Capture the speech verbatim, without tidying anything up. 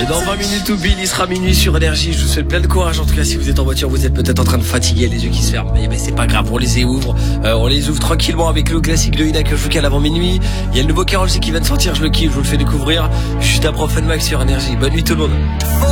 Et dans vingt minutes, tout Bill, il sera minuit sur Énergie. Je vous souhaite plein de courage. En tout cas, si vous êtes en voiture, vous êtes peut-être en train de fatiguer, les yeux qui se ferment. Mais, mais c'est pas grave, on les ouvre. Euh, on les ouvre tranquillement avec le classique de Ina que je vous cale avant minuit. Il y a le nouveau Karol G qui vient de sortir, je le kiffe, je vous le fais découvrir. Juste après Fun Max sur Énergie. Bonne nuit tout le monde.